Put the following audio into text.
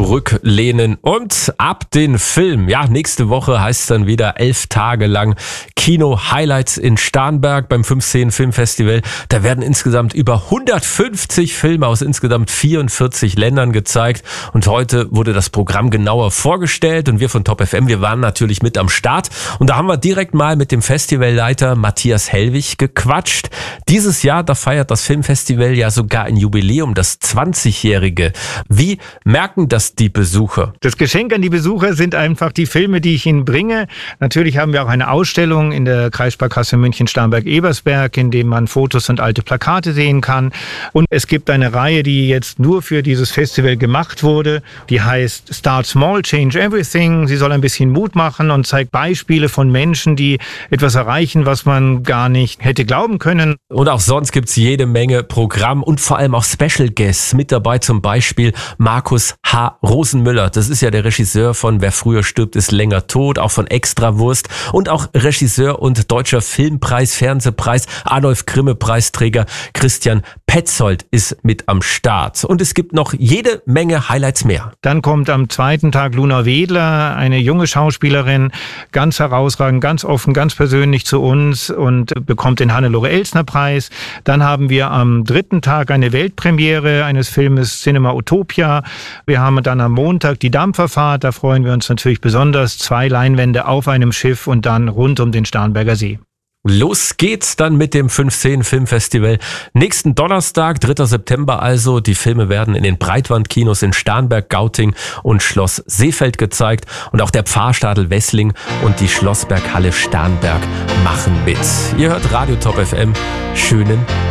zurücklehnen und ab den Film. Ja, nächste Woche heißt es dann wieder 11 Tage lang Kino-Highlights in Starnberg beim 510 Filmfestival. Da werden insgesamt über 150 Filme aus insgesamt 44 Ländern gezeigt. Und heute wurde das Programm genauer vorgestellt und wir von Top FM, wir waren natürlich mit am Start. Und da haben wir direkt mal mit dem Festivalleiter Matthias Hellwig gequatscht. Dieses Jahr, da feiert das Filmfestival ja sogar ein Jubiläum, das 20-jährige. Wie merken das die Besucher? Das Geschenk an die Besucher sind einfach die Filme, die ich ihnen bringe. Natürlich haben wir auch eine Ausstellung in der Kreissparkasse München-Starnberg-Ebersberg, in dem man Fotos und alte Plakate sehen kann. Und es gibt eine Reihe, die jetzt nur für dieses Festival gemacht wurde. Die heißt Start Small, Change Everything. Sie soll ein bisschen Mut machen und zeigt Beispiele von Menschen, die etwas erreichen, was man gar nicht hätte glauben können. Und auch sonst gibt's jede Menge Programm und vor allem auch Special Guests mit dabei, zum Beispiel Markus H. Rosenmüller. Das ist ja der Regisseur von Wer früher stirbt, ist länger tot, auch von Extrawurst und auch Regisseur und Deutscher Filmpreis, Fernsehpreis, Adolf-Grimme-Preisträger Christian Petzold ist mit am Start. Und es gibt noch jede Menge Highlights mehr. Dann kommt am zweiten Tag Luna Wedler, eine junge Schauspielerin, ganz herausragend, ganz offen, ganz persönlich zu uns und bekommt den Hannelore-Elsner-Preis. Dann haben wir am dritten Tag eine Weltpremiere eines Filmes Cinema Utopia. Wir haben dann am Montag die Dampferfahrt, da freuen wir uns natürlich besonders. 2 Leinwände auf einem Schiff und dann rund um den Starnberger See. Los geht's dann mit dem 510 Filmfestival. Nächsten Donnerstag, 3. September also. Die Filme werden in den Breitwandkinos in Starnberg, Gauting und Schloss Seefeld gezeigt. Und auch der Pfarrstadel Wessling und die Schlossberghalle Starnberg machen mit. Ihr hört Radio Top FM. Schönen